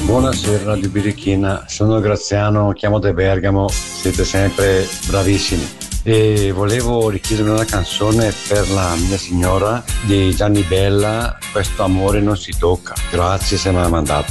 Buonasera Radio Birichina, sono Graziano, chiamo da Bergamo, siete sempre bravissimi e volevo richiedere una canzone per la mia signora di Gianni Bella, Questo amore non si tocca. Grazie se me la mandate.